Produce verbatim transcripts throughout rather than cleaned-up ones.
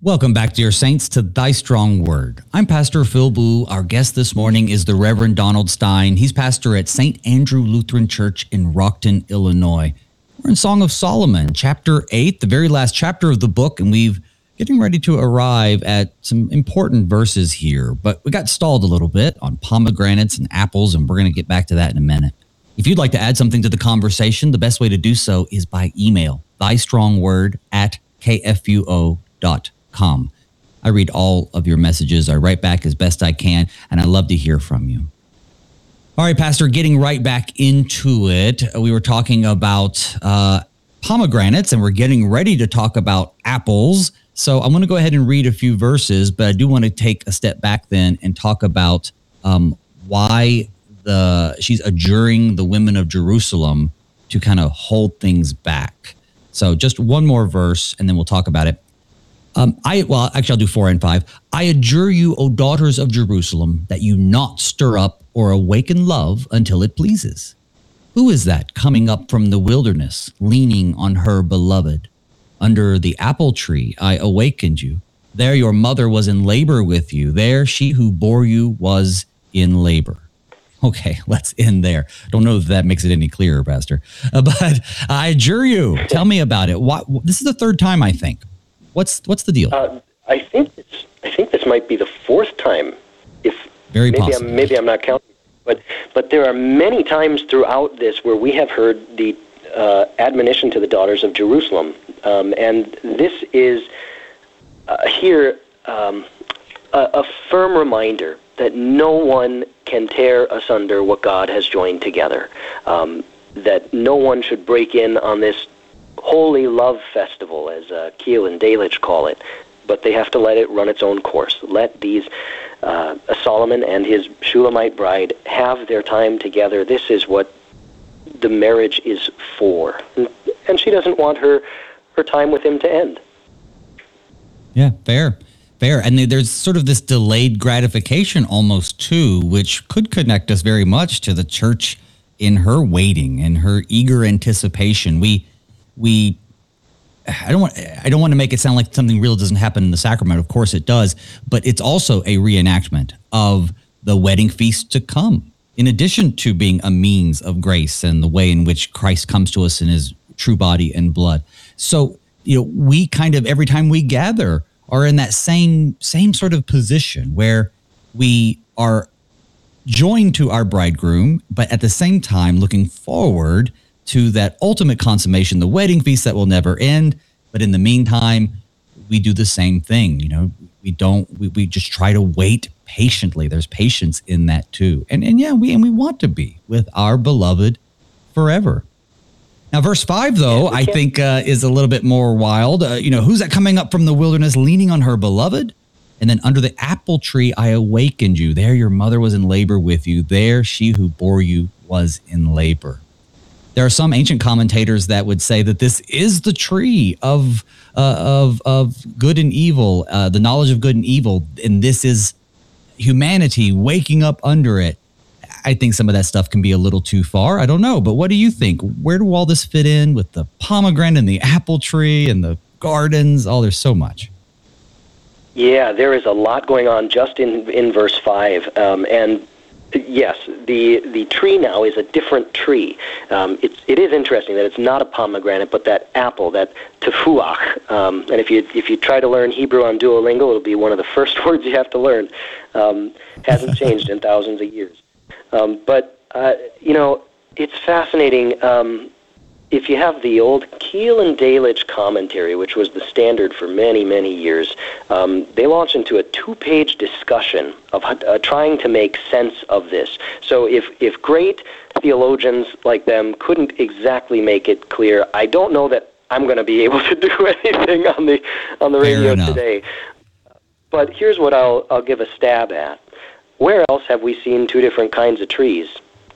Welcome back, dear saints, to Thy Strong Word. I'm Pastor Phil Boo. Our guest this morning is the Reverend Donald Stein. He's pastor at Saint Andrew Lutheran Church in Rockton, Illinois. We're in Song of Solomon, chapter eight, the very last chapter of the book, and we've getting ready to arrive at some important verses here, but we got stalled a little bit on pomegranates and apples, and we're going to get back to that in a minute. If you'd like to add something to the conversation, the best way to do so is by email, thystrongword at kfuo dot com. I read all of your messages. I write back as best I can, and I love to hear from you. All right, Pastor, getting right back into it, we were talking about uh, pomegranates, and we're getting ready to talk about apples. So I'm going to go ahead and read a few verses, but I do want to take a step back then and talk about um, why the she's adjuring the women of Jerusalem to kind of hold things back. So just one more verse, and then we'll talk about it. Um, I well, actually, I'll do four and five. I adjure you, O daughters of Jerusalem, that you not stir up or awaken love until it pleases. Who is that coming up from the wilderness, leaning on her beloved? Under the apple tree I awakened you. There your mother was in labor with you. There she who bore you was in labor. Okay, let's end there. Don't know if that makes it any clearer, Pastor. Uh, but I adjure you. Tell me about it. What, this is the third time, I think. What's what's the deal? Uh, I think it's, I think this might be the fourth time. If Very maybe possible. I'm, maybe I'm not counting, but but there are many times throughout this where we have heard the uh, admonition to the daughters of Jerusalem, um, and this is uh, here um, a, a firm reminder that no one can tear asunder what God has joined together. Um, that no one should break in on this holy love festival, as uh, Kiel and Delitzsch call it, but they have to let it run its own course. Let these uh, Solomon and his Shulamite bride have their time together. This is what the marriage is for, and she doesn't want her her time with him to end. Yeah, fair, fair. And there's sort of this delayed gratification almost too, which could connect us very much to the church in her waiting and her eager anticipation. We We, I don't want, I don't want to make it sound like something real doesn't happen in the sacrament. Of course it does, but it's also a reenactment of the wedding feast to come, in addition to being a means of grace and the way in which Christ comes to us in his true body and blood. So, you know, we kind of, every time we gather, are in that same, same sort of position where we are joined to our bridegroom, but at the same time looking forward to that ultimate consummation, the wedding feast that will never end. But in the meantime, we do the same thing. You know, we don't, we, we just try to wait patiently. There's patience in that too. And and yeah, we and we want to be with our beloved forever. Now, verse five, though, I think uh, is a little bit more wild. Uh, you know, who's that coming up from the wilderness, leaning on her beloved? And then under the apple tree, I awakened you. There your mother was in labor with you. There she who bore you was in labor. There are some ancient commentators that would say that this is the tree of uh, of of good and evil, uh, the knowledge of good and evil, and this is humanity waking up under it. I think some of that stuff can be a little too far. I don't know, but what do you think? Where do all this fit in with the pomegranate and the apple tree and the gardens? Oh, there's so much. Yeah, there is a lot going on just in in verse five, um, and. Yes, the the tree now is a different tree. Um, it, it is interesting that it's not a pomegranate, but that apple, that tefuach. Um, and if you if you try to learn Hebrew on Duolingo, it'll be one of the first words you have to learn. Um, hasn't changed in thousands of years. Um, but, uh, you know, it's fascinating. Um, if you have the old Kiel and Delitzsch commentary, which was the standard for many, many years, um, they launched into a two-page discussion of uh, trying to make sense of this. So if, if great theologians like them couldn't exactly make it clear, I don't know that I'm going to be able to do anything on the on the radio today. But here's what I'll I'll give a stab at. Where else have we seen two different kinds of trees?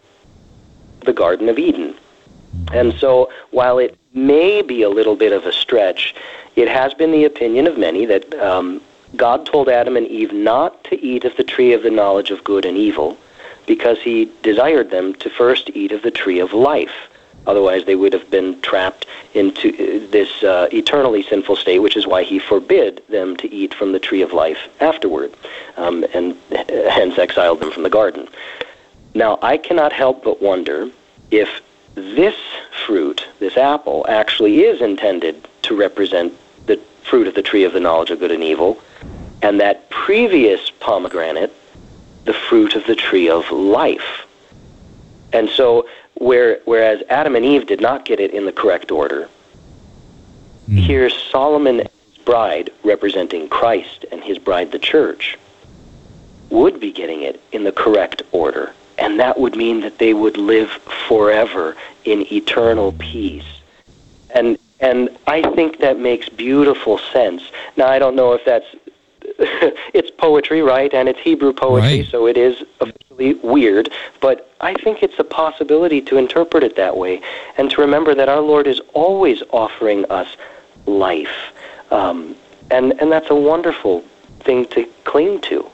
The Garden of Eden. And so while it may be a little bit of a stretch, it has been the opinion of many that um, God told Adam and Eve not to eat of the tree of the knowledge of good and evil because he desired them to first eat of the tree of life. Otherwise, they would have been trapped into this uh, eternally sinful state, which is why he forbid them to eat from the tree of life afterward, um, and hence exiled them from the garden. Now, I cannot help but wonder if this fruit, this apple, actually is intended to represent the fruit of the tree of the knowledge of good and evil, and that previous pomegranate, the fruit of the tree of life. And so, where, whereas Adam and Eve did not get it in the correct order, mm. here's Solomon and his bride, representing Christ and his bride, the church, would be getting it in the correct order. And that would mean that they would live forever in eternal peace. And and I think that makes beautiful sense. Now, I don't know if that's... it's poetry, right? And it's Hebrew poetry, right. So it is officially weird. But I think it's a possibility to interpret it that way and to remember that our Lord is always offering us life. Um, and, and that's a wonderful thing to cling to.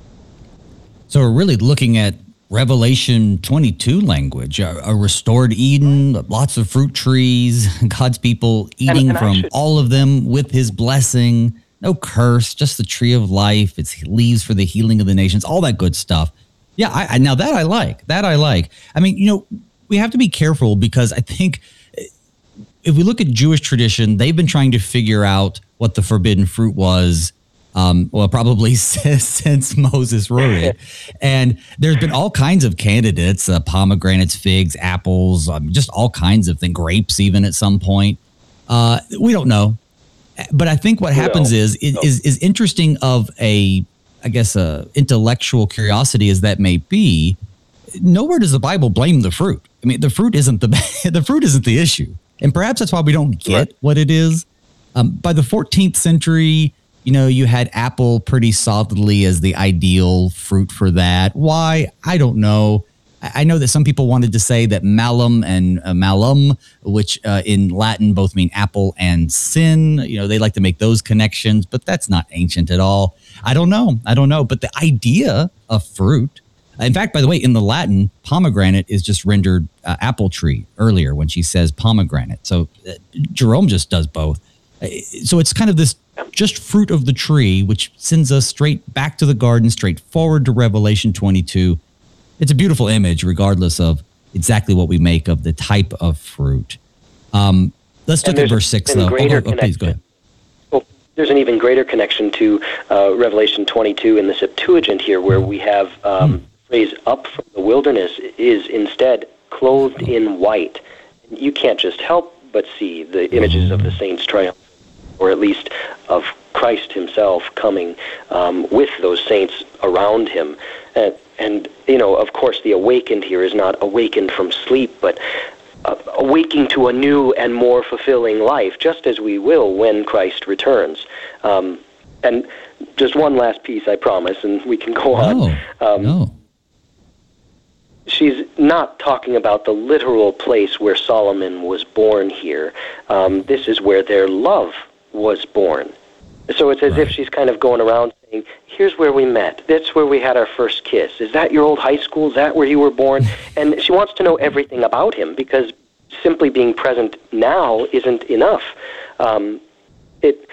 So we're really looking at Revelation twenty-two language, a, a restored Eden, lots of fruit trees, God's people eating and, and from should, all of them with his blessing, no curse, just the tree of life, its leaves for the healing of the nations, all that good stuff. Yeah, I, I now that I like, that I like. I mean, you know, we have to be careful because I think if we look at Jewish tradition, they've been trying to figure out what the forbidden fruit was. Um, well, probably since Moses wrote it. And there's been all kinds of candidates, uh, pomegranates, figs, apples, um, just all kinds of things, grapes even at some point. Uh, we don't know. But I think what happens no. is, is, no. is is interesting of a, I guess, a intellectual curiosity as that may be, nowhere does the Bible blame the fruit. I mean, the fruit isn't the the fruit isn't the issue. And perhaps that's why we don't get right. what it is. Um, by the fourteenth century, you know, you had apple pretty solidly as the ideal fruit for that. Why? I don't know. I know that some people wanted to say that malum and uh, malum, which uh, in Latin both mean apple and sin, you know, they like to make those connections, but that's not ancient at all. I don't know. I don't know. But the idea of fruit, in fact, by the way, in the Latin, pomegranate is just rendered uh, apple tree earlier when she says pomegranate. So uh, Jerome just does both. So it's kind of this just fruit of the tree, which sends us straight back to the garden, straight forward to Revelation twenty-two. It's a beautiful image, regardless of exactly what we make of the type of fruit. Um, let's look at verse six, though. Oh, oh, please go ahead. Well, there's an even greater connection to uh, Revelation twenty-two in the Septuagint here, where we have um, mm. the phrase "up from the wilderness" is instead clothed oh. in white. You can't just help but see the images oh. of the saints' triumph, or at least of Christ himself coming um, with those saints around him. And, and, you know, of course, the awakened here is not awakened from sleep, but uh, awaking to a new and more fulfilling life, just as we will when Christ returns. Um, and just one last piece, I promise, and we can go on. No, um, no. She's not talking about the literal place where Solomon was born here. Um, this is where their love was born. So it's as right. if she's kind of going around saying, here's where we met. That's where we had our first kiss. Is that your old high school? Is that where you were born? And she wants to know everything about him, because simply being present now isn't enough. Um, it,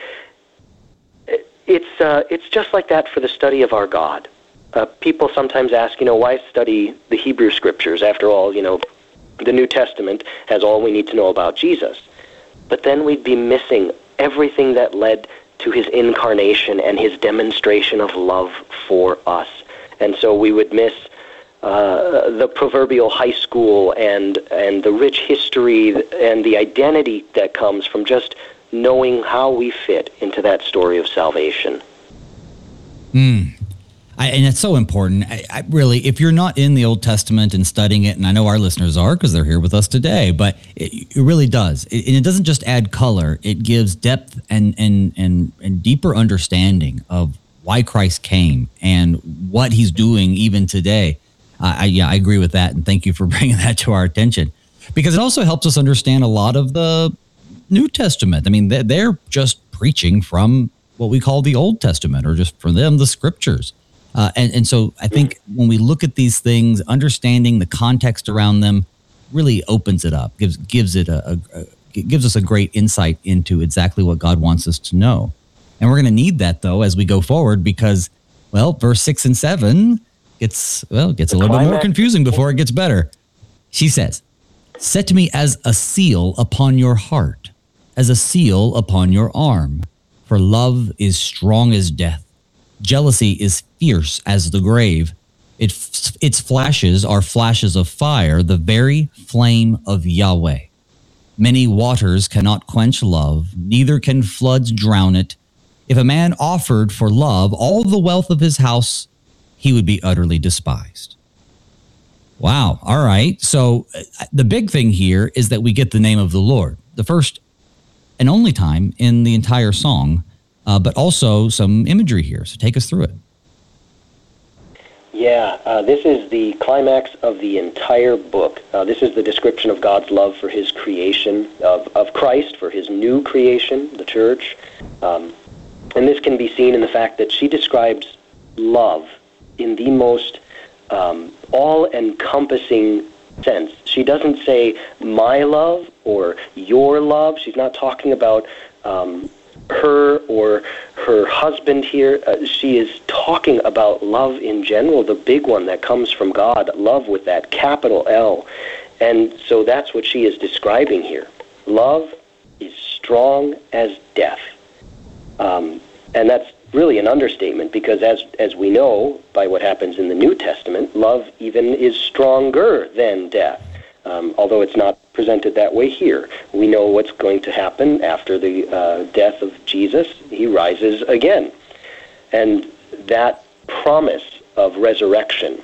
it it's uh, it's just like that for the study of our God. Uh, people sometimes ask, you know, why study the Hebrew Scriptures? After all, you know, the New Testament has all we need to know about Jesus. But then we'd be missing everything that led to his incarnation and his demonstration of love for us. And so we would miss uh, the proverbial high school and and the rich history and the identity that comes from just knowing how we fit into that story of salvation. Mm. I, and it's so important. I, I really, if you're not in the Old Testament and studying it, and I know our listeners are because they're here with us today, but it, it really does. It, and it doesn't just add color; it gives depth and and and and deeper understanding of why Christ came and what He's doing even today. Uh, I, yeah, I agree with that, and thank you for bringing that to our attention, because it also helps us understand a lot of the New Testament. I mean, they're, they're just preaching from what we call the Old Testament, or just for them the Scriptures. Uh, and, and so I think when we look at these things, understanding the context around them, really opens it up, gives gives it a, a, a gives us a great insight into exactly what God wants us to know. And we're going to need that, though, as we go forward, because, well, verse six and seven gets, well, gets a little bit more confusing before it gets better. She says, "Set me as a seal upon your heart, as a seal upon your arm. For love is strong as death. Jealousy is fierce as the grave. It, its flashes are flashes of fire, the very flame of Yahweh. Many waters cannot quench love, neither can floods drown it. If a man offered for love all the wealth of his house, he would be utterly despised." Wow. All right. So uh, the big thing here is that we get the name of the Lord, the first and only time in the entire song, uh, but also some imagery here. So take us through it. Yeah, uh, this is the climax of the entire book. Uh, this is the description of God's love for his creation, of, of Christ for his new creation, the church. Um, and this can be seen in the fact that she describes love in the most um, all-encompassing sense. She doesn't say my love or your love. She's not talking about um, her or her husband here. Uh, she is talking about love in general, the big one that comes from God, love with that capital L. And so that's what she is describing here. Love is strong as death. Um, and that's really an understatement, because as as we know by what happens in the New Testament, love even is stronger than death. Um, although it's not presented that way here. We know what's going to happen after the uh, death of Jesus. He rises again. And that promise of resurrection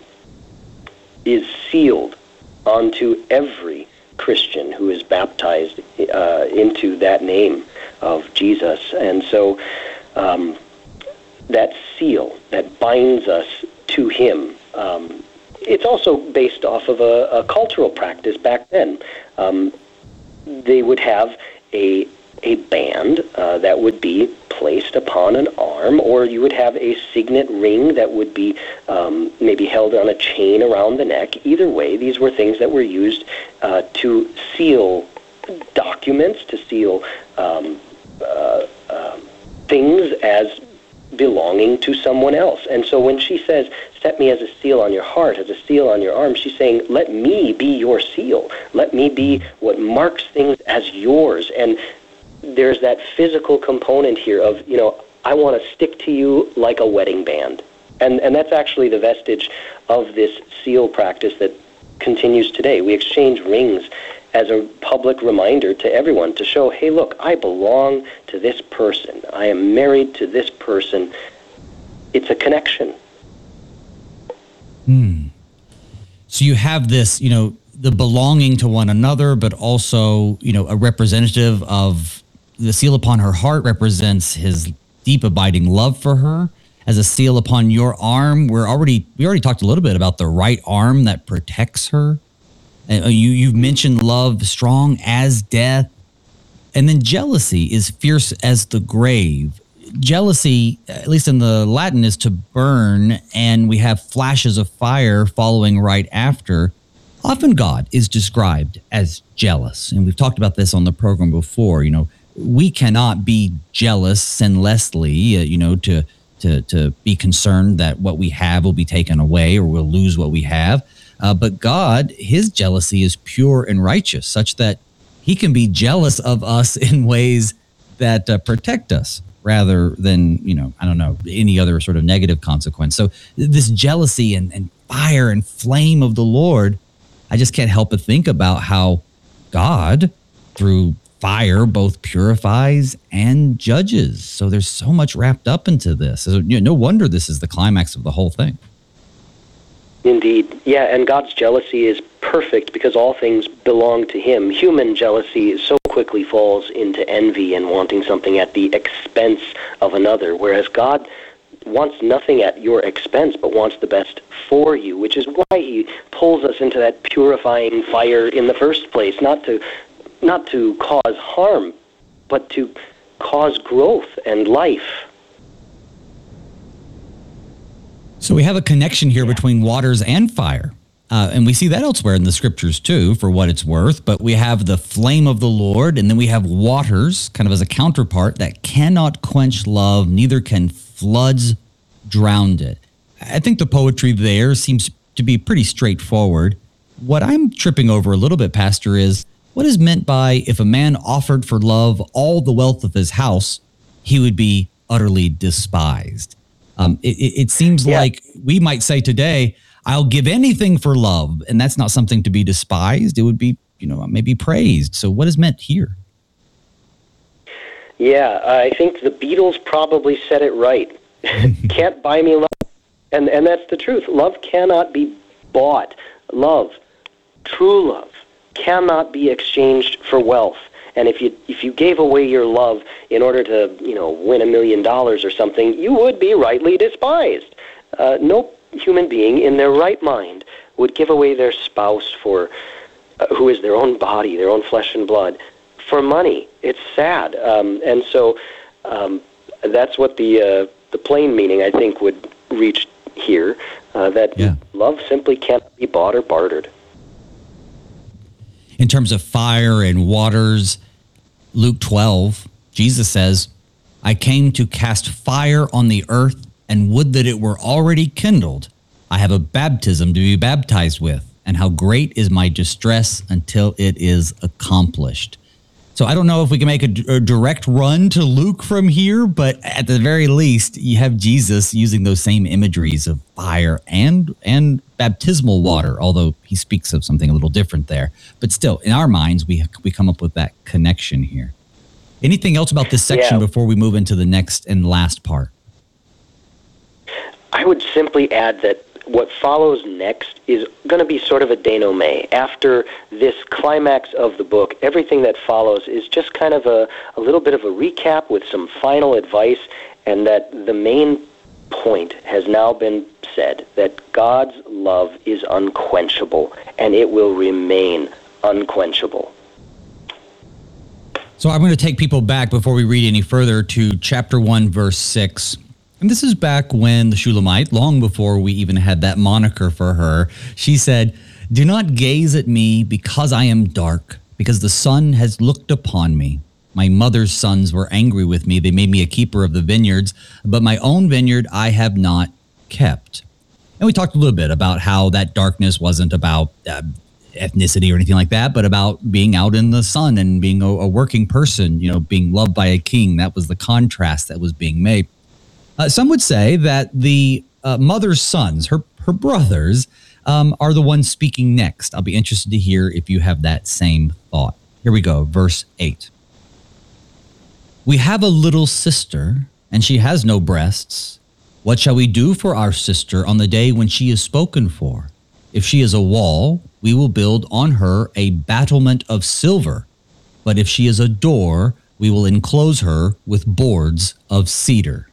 is sealed onto every Christian who is baptized uh, into that name of Jesus. And so um, that seal that binds us to him, um, it's also based off of a, a cultural practice back then. Um, they would have a a band uh, that would be placed upon an arm, or you would have a signet ring that would be um, maybe held on a chain around the neck. Either way, these were things that were used uh, to seal documents, to seal um, uh, uh, things as belonging to someone else. And so when she says, "Set me as a seal on your heart, as a seal on your arm," she's saying, let me be your seal. Let me be what marks things as yours. And there's that physical component here of, you know, I want to stick to you like a wedding band. And and that's actually the vestige of this seal practice that continues today. We exchange rings as a public reminder to everyone to show, hey, look, I belong to this person. I am married to this person. It's a connection. Hmm. So you have this, you know, the belonging to one another, but also, you know, a representative of the seal upon her heart represents his deep abiding love for her. As a seal upon your arm, we're already we already talked a little bit about the right arm that protects her. Uh, you you've mentioned love strong as death, and then jealousy is fierce as the grave. Jealousy, at least in the Latin, is to burn, and we have flashes of fire following right after. Often God is described as jealous, and we've talked about this on the program before. You know, we cannot be jealous sinlessly, uh, you know, to to to be concerned that what we have will be taken away or we'll lose what we have. Uh, but God, his jealousy is pure and righteous, such that he can be jealous of us in ways that uh, protect us rather than, you know, I don't know, any other sort of negative consequence. So this jealousy and, and fire and flame of the Lord, I just can't help but think about how God, through fire, both purifies and judges. So there's so much wrapped up into this. So, you know, no wonder this is the climax of the whole thing. Indeed. Yeah, and God's jealousy is perfect because all things belong to him. Human jealousy so quickly falls into envy and wanting something at the expense of another, whereas God wants nothing at your expense but wants the best for you, which is why he pulls us into that purifying fire in the first place, not to not to cause harm, but to cause growth and life. So we have a connection here between waters and fire. Uh, and we see that elsewhere in the scriptures too, for what it's worth. But we have the flame of the Lord, and then we have waters, kind of as a counterpart, that cannot quench love, neither can floods drown it. I think the poetry there seems to be pretty straightforward. What I'm tripping over a little bit, Pastor, is what is meant by if a man offered for love all the wealth of his house, he would be utterly despised. Um, it, it, it seems yeah. like we might say today, I'll give anything for love, and that's not something to be despised. It would be, you know, maybe praised. So what is meant here? Yeah, I think the Beatles probably said it right. Can't buy me love. And and that's the truth. Love cannot be bought. Love, true love, cannot be exchanged for wealth. And if you if you gave away your love in order to, you know, win a million dollars or something, you would be rightly despised. Uh, no human being in their right mind would give away their spouse for, uh, who is their own body, their own flesh and blood, for money. It's sad. Um, and so um, that's what the uh, the plain meaning, I think, would reach here, uh, that yeah. love simply can't be bought or bartered. In terms of fire and waters, Luke twelve, Jesus says, I came to cast fire on the earth, and would that it were already kindled. I have a baptism to be baptized with, and how great is my distress until it is accomplished. So I don't know if we can make a, a direct run to Luke from here, but at the very least, you have Jesus using those same imageries of fire and and baptismal water, although he speaks of something a little different there. But still, in our minds, we we come up with that connection here. Anything else about this section yeah. before we move into the next and last part? I would simply add that what follows next is going to be sort of a denouement. After this climax of the book, everything that follows is just kind of a, a little bit of a recap with some final advice, and that the main point has now been said, that God's love is unquenchable, and it will remain unquenchable. So I'm going to take people back before we read any further to chapter one, verse six. And this is back when the Shulamite, long before we even had that moniker for her, she said, do not gaze at me because I am dark, because the sun has looked upon me. My mother's sons were angry with me. They made me a keeper of the vineyards, but my own vineyard I have not kept. And we talked a little bit about how that darkness wasn't about uh, ethnicity or anything like that, but about being out in the sun and being a, a working person, you know, being loved by a king. That was the contrast that was being made. Uh, some would say that the uh, mother's sons, her her brothers, um, are the ones speaking next. I'll be interested to hear if you have that same thought. Here we go, verse eight. We have a little sister, and she has no breasts. What shall we do for our sister on the day when she is spoken for? If she is a wall, we will build on her a battlement of silver. But if she is a door, we will enclose her with boards of cedar.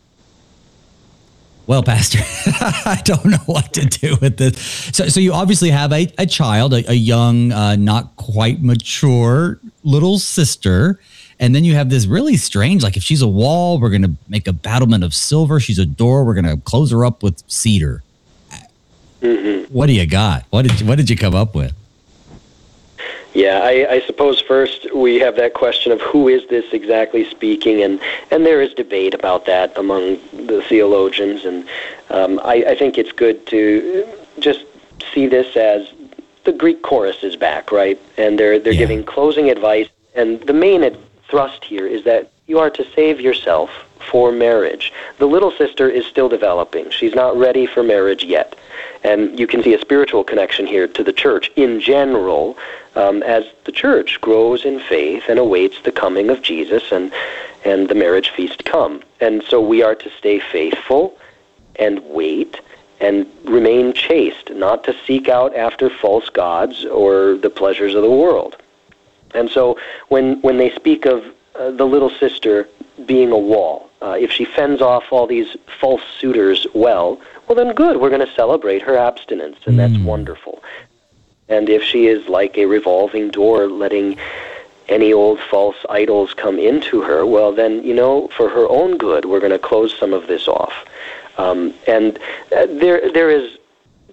Well, Pastor, I don't know what to do with this. So, so you obviously have a, a child, a, a young, uh, not quite mature little sister. And then you have this really strange, like if she's a wall, we're going to make a battlement of silver. She's a door, we're going to close her up with cedar. Mm-hmm. What do you got? What did, what did you come up with? Yeah, I, I suppose first we have that question of who is this exactly speaking, and, and there is debate about that among the theologians, and um, I, I think it's good to just see this as the Greek chorus is back, right? And they're they're yeah. giving closing advice, and the main ad- thrust here is that you are to save yourself for marriage. The little sister is still developing. She's not ready for marriage yet. And you can see a spiritual connection here to the church in general, um, as the church grows in faith and awaits the coming of Jesus and, and the marriage feast to come. And so we are to stay faithful and wait and remain chaste, not to seek out after false gods or the pleasures of the world. And so when when they speak of uh, the little sister being a wall, uh, if she fends off all these false suitors well, well then good, we're going to celebrate her abstinence, and mm. that's wonderful. And if she is like a revolving door, letting any old false idols come into her, well then, you know, for her own good, we're going to close some of this off. Um, and uh, there there is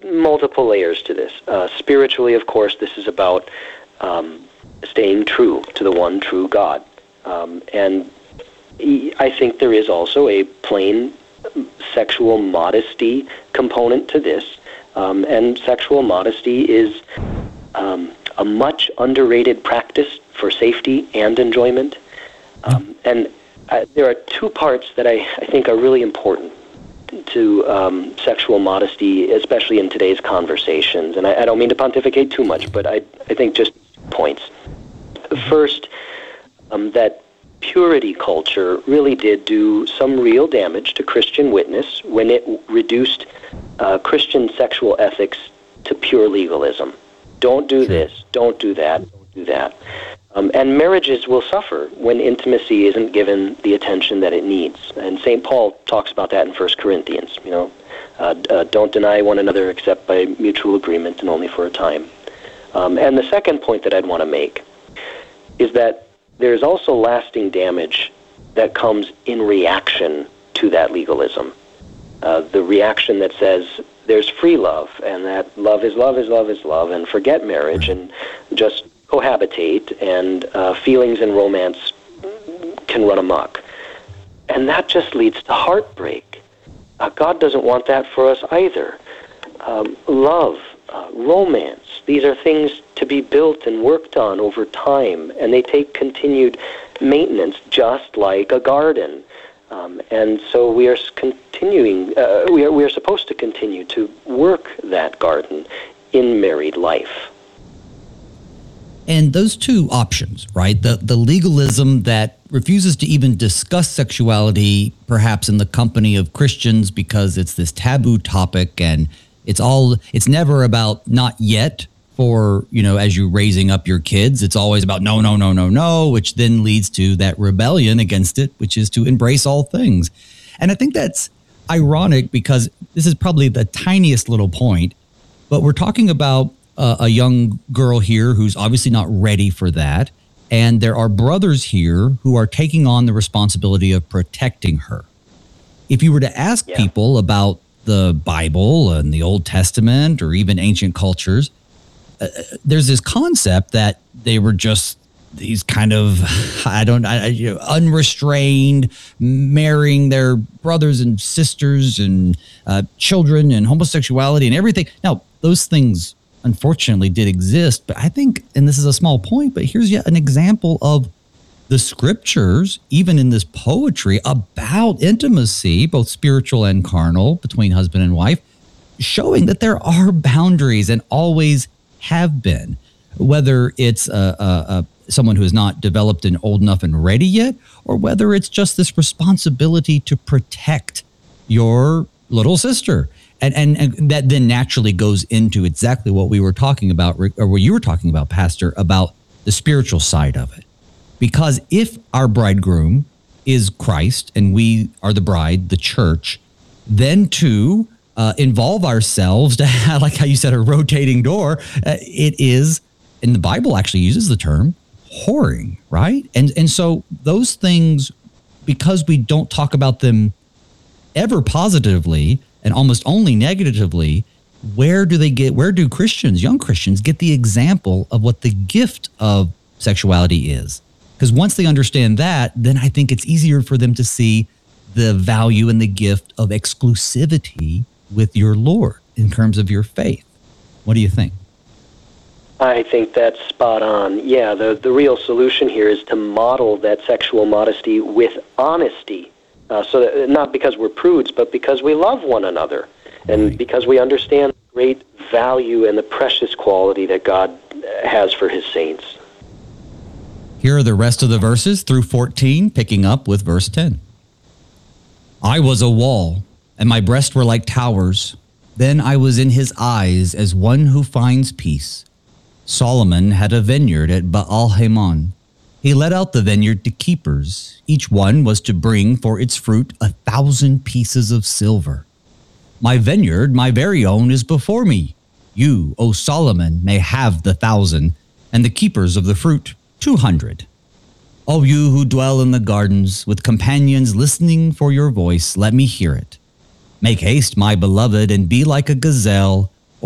multiple layers to this. Uh, spiritually, of course, this is about um, staying true to the one true God. Um, and I think there is also a plain sexual modesty component to this. Um, and sexual modesty is um, a much underrated practice for safety and enjoyment. Um, and uh, there are two parts that I, I think are really important to um, sexual modesty, especially in today's conversations. And I, I don't mean to pontificate too much, but I, I think just points. First, um, that purity culture really did do some real damage to Christian witness when it reduced uh, Christian sexual ethics to pure legalism. Don't do this, don't do that, don't do that. Um, and marriages will suffer when intimacy isn't given the attention that it needs. And Saint Paul talks about that in First Corinthians. You know, uh, uh, don't deny one another except by mutual agreement and only for a time. Um, and the second point that I'd want to make is that there's also lasting damage that comes in reaction to that legalism. Uh, the reaction that says there's free love, and that love is love is love is love, and forget marriage and just cohabitate, and uh, feelings and romance can run amok. And that just leads to heartbreak. Uh, God doesn't want that for us either. Um, love, uh, romance, these are things to be built and worked on over time, and they take continued maintenance, just like a garden. Um, and so we are continuing, uh, we are we are supposed to continue to work that garden in married life. And those two options, right? The the legalism that refuses to even discuss sexuality, perhaps in the company of Christians, because it's this taboo topic, and it's all it's never about not yet for, you know, as you're raising up your kids. It's always about no, no, no, no, no, which then leads to that rebellion against it, which is to embrace all things. And I think that's ironic because this is probably the tiniest little point, but we're talking about Uh, a young girl here who's obviously not ready for that. And there are brothers here who are taking on the responsibility of protecting her. If you were to ask yeah. people about the Bible and the Old Testament or even ancient cultures, uh, there's this concept that they were just these kind of, I don't I, you know, unrestrained, marrying their brothers and sisters and uh, children and homosexuality and everything. Now, those things unfortunately did exist, but I think, and this is a small point, but here's yet an example of the scriptures, even in this poetry about intimacy, both spiritual and carnal, between husband and wife, showing that there are boundaries and always have been, whether it's a, a, a someone who is not developed and old enough and ready yet, or whether it's just this responsibility to protect your little sister. And, and and that then naturally goes into exactly what we were talking about, or what you were talking about, Pastor, about the spiritual side of it. Because if our bridegroom is Christ and we are the bride, the church, then to uh, involve ourselves to have, like how you said, a rotating door, uh, it is, and the Bible actually uses the term, whoring, right? And and so those things, because we don't talk about them ever positively, and almost only negatively, where do they get, where do Christians, young Christians, get the example of what the gift of sexuality is? Because once they understand that, then I think it's easier for them to see the value and the gift of exclusivity with your Lord in terms of your faith. What do you think? I think that's spot on. Yeah, the, the real solution here is to model that sexual modesty with honesty. Uh, so that, not because we're prudes, but because we love one another, and right. because we understand the great value and the precious quality that God has for his saints. Here are the rest of the verses through fourteen, picking up with verse ten. I was a wall, and my breasts were like towers. Then I was in his eyes as one who finds peace. Solomon had a vineyard at Baal-Hamon. He let out the vineyard to keepers. Each one was to bring for its fruit a thousand pieces of silver. My vineyard, my very own, is before me. You, O Solomon, may have the thousand, and the keepers of the fruit two hundred. O you who dwell in the gardens, with companions listening for your voice, let me hear it. Make haste, my beloved, and be like a gazelle,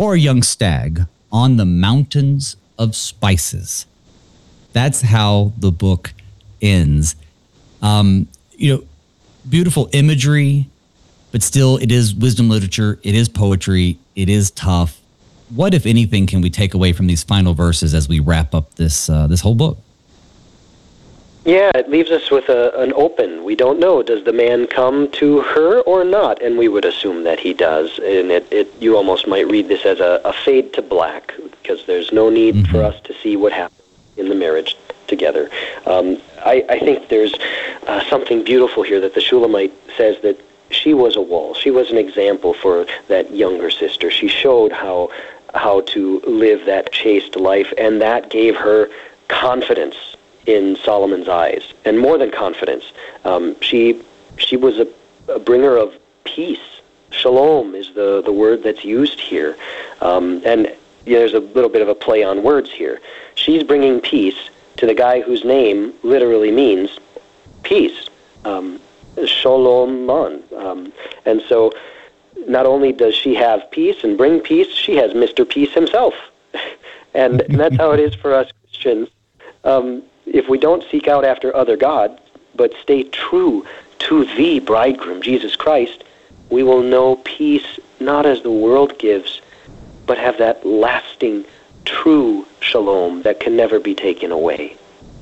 or a young stag on the mountains of spices. That's how the book ends. Um, you know, beautiful imagery, but still it is wisdom literature. It is poetry. It is tough. What, if anything, can we take away from these final verses as we wrap up this uh, this whole book? Yeah, it leaves us with a, an open. We don't know. Does the man come to her or not? And we would assume that he does. And it, it you almost might read this as a, a fade to black, because there's no need mm-hmm. for us to see what happens in the marriage together. Um, I, I think there's uh, something beautiful here that the Shulamite says, that she was a wall. She was an example for that younger sister. She showed how how to live that chaste life, and that gave her confidence in Solomon's eyes, and more than confidence. Um, she she was a, a bringer of peace. Shalom is the, the word that's used here. Um, and yeah, there's a little bit of a play on words here. She's bringing peace to the guy whose name literally means peace. Um, Shalom man. Um, and so not only does she have peace and bring peace, she has Mister Peace himself. and, and that's how it is for us Christians. Um, if we don't seek out after other gods, but stay true to the bridegroom, Jesus Christ, we will know peace not as the world gives, but have that lasting, true shalom that can never be taken away.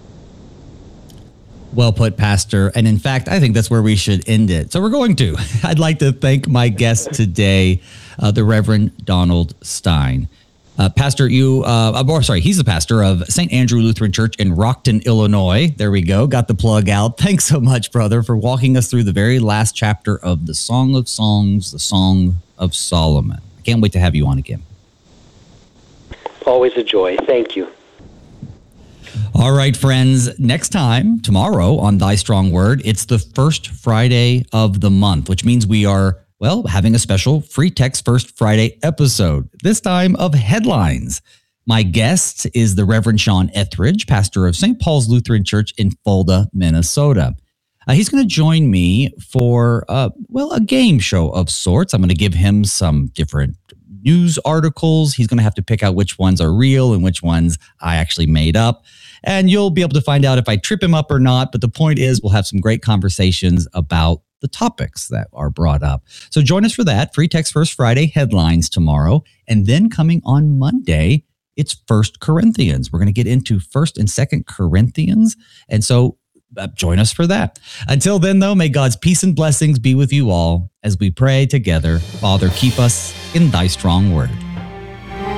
Well put, Pastor. And in fact, I think that's where we should end it. So we're going to. I'd like to thank my guest today, uh, the Reverend Donald Stein. Uh, pastor, you, uh, or sorry, he's the pastor of Saint Andrew Lutheran Church in Rockton, Illinois. There we go. Got the plug out. Thanks so much, brother, for walking us through the very last chapter of the Song of Songs, the Song of Solomon. I can't wait to have you on again. Always a joy. Thank you. All right, friends. Next time, tomorrow on Thy Strong Word, it's the first Friday of the month, which means we are, well, having a special Free Text First Friday episode, this time of headlines. My guest is the Reverend Sean Etheridge, pastor of Saint Paul's Lutheran Church in Fulda, Minnesota. Uh, he's going to join me for, uh, well, a game show of sorts. I'm going to give him some different news articles. He's going to have to pick out which ones are real and which ones I actually made up. And you'll be able to find out if I trip him up or not. But the point is, we'll have some great conversations about the topics that are brought up. So join us for that. Free Text First Friday headlines tomorrow. And then coming on Monday, it's First Corinthians. We're going to get into First and Second Corinthians. And so uh, join us for that. Until then, though, may God's peace and blessings be with you all as we pray together. Father, keep us in thy strong word.